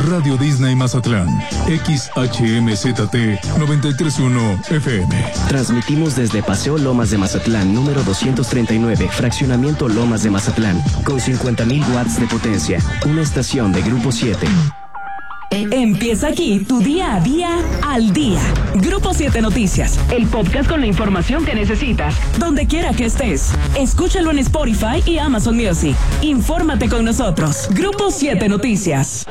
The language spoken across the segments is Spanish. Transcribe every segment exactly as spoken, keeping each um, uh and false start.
Radio Disney Mazatlán, X H M Z T noventa y tres punto uno F M. Transmitimos desde Paseo Lomas de Mazatlán, número doscientos treinta y nueve, Fraccionamiento Lomas de Mazatlán, con cincuenta mil watts de potencia. Una estación de Grupo siete. Empieza aquí tu día a día al día. Grupo siete Noticias, el podcast con la información que necesitas, donde quiera que estés. Escúchalo en Spotify y Amazon Music. Infórmate con nosotros. Grupo siete Noticias.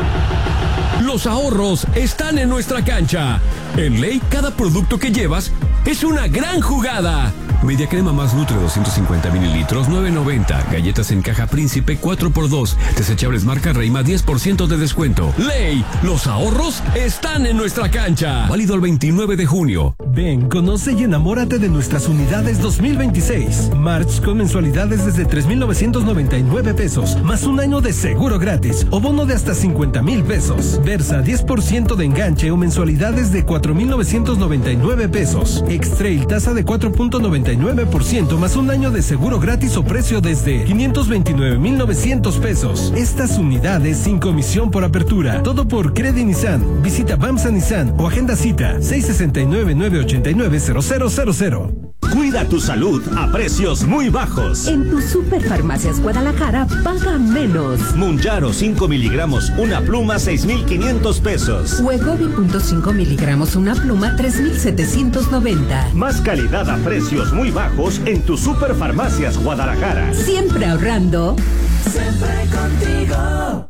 Los ahorros están en nuestra cancha. En Ley, cada producto que llevas es una gran jugada. Media crema más Nutre doscientos cincuenta mililitros, nueve noventa. Galletas en caja Príncipe cuatro por dos. Desechables marca Reima, diez por ciento de descuento. Ley, los ahorros están en nuestra cancha. Válido el veintinueve de junio. Ven, conoce y enamórate de nuestras unidades dos mil veintiséis. March con mensualidades desde tres mil novecientos noventa y nueve pesos, más un año de seguro gratis o bono de hasta cincuenta mil pesos. Versa, diez por ciento de enganche o mensualidades de cuatro mil novecientos noventa y nueve pesos. X-Trail, tasa de cuatro punto noventa y nueve por ciento más un año de seguro gratis o precio desde quinientos veintinueve mil novecientos pesos. Estas unidades sin comisión por apertura. Todo por Credit Nissan. Visita Bamsa Nissan o agenda cita seis seis nueve, nueve ocho nueve, cero cero cero cero. Cuida tu salud a precios muy bajos. En tu Superfarmacias Guadalajara paga menos. Munjaro cinco miligramos, una pluma seis mil quinientos pesos. Wegovy punto cinco miligramos, una pluma tres mil setecientos noventa. Más calidad a precios muy bajos en tu Superfarmacias Guadalajara. Siempre ahorrando. Siempre contigo.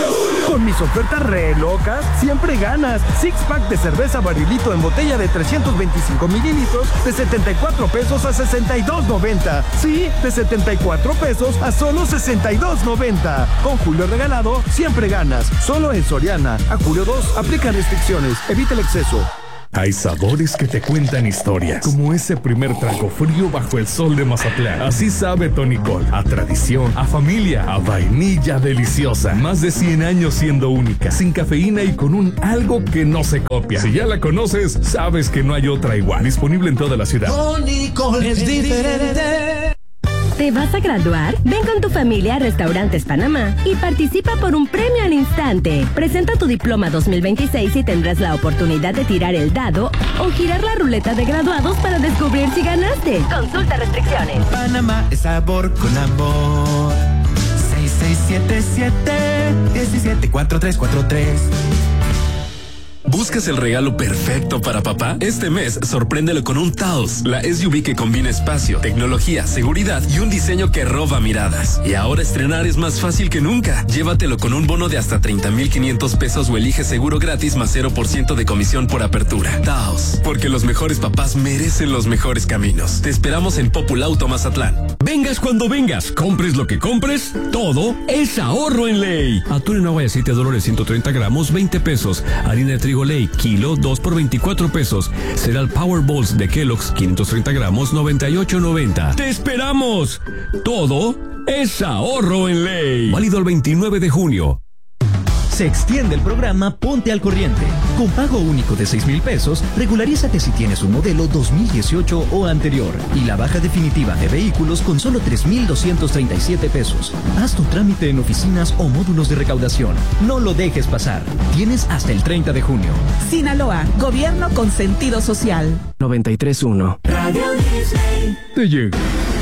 Con mis ofertas re locas, siempre ganas. Six pack de cerveza Barrilito en botella de trescientos veinticinco mililitros de setenta y cuatro pesos a sesenta y dos noventa. Sí, de setenta y cuatro pesos a solo sesenta y dos noventa. Con Julio regalado, siempre ganas. Solo en Soriana. A julio dos, aplica restricciones. Evita el exceso. Hay sabores que te cuentan historias, como ese primer trago frío bajo el sol de Mazatlán. Así sabe Tonicol, a tradición, a familia, a vainilla deliciosa. Más de cien años siendo única, sin cafeína y con un algo que no se copia. Si ya la conoces, sabes que no hay otra igual. Disponible en toda la ciudad. Tonicol es diferente. ¿Te vas a graduar? Ven con tu familia a Restaurantes Panamá y participa por un premio al instante. Presenta tu diploma dos mil veintiséis y tendrás la oportunidad de tirar el dado o girar la ruleta de graduados para descubrir si ganaste. Consulta restricciones. Panamá es sabor con amor. seis seis siete siete, uno siete cuatro tres cuatro tres. ¿Buscas el regalo perfecto para papá? Este mes, sorpréndelo con un Taos, la S U V que combina espacio, tecnología, seguridad y un diseño que roba miradas. Y ahora estrenar es más fácil que nunca. Llévatelo con un bono de hasta treinta mil quinientos pesos o elige seguro gratis más cero por ciento de comisión por apertura. Taos, porque los mejores papás merecen los mejores caminos. Te esperamos en Populauto Mazatlán. Vengas cuando vengas, compres lo que compres, todo es ahorro en Ley. Atún en agua y aceite Dolores ciento treinta gramos, veinte pesos. Harina de trigo Ley, kilo, dos por veinticuatro pesos. Cereal Power Balls de Kellogg's, quinientos treinta gramos, noventa y ocho noventa. ¡Te esperamos! Todo es ahorro en Ley. Válido el veintinueve de junio. Se extiende el programa Ponte al Corriente. Con pago único de seis mil pesos, regularízate si tienes un modelo dos mil dieciocho o anterior. Y la baja definitiva de vehículos con solo tres mil doscientos treinta y siete pesos. Haz tu trámite en oficinas o módulos de recaudación. No lo dejes pasar. Tienes hasta el treinta de junio. Sinaloa, gobierno con sentido social. noventa y tres punto uno. Radio Disney. Te llega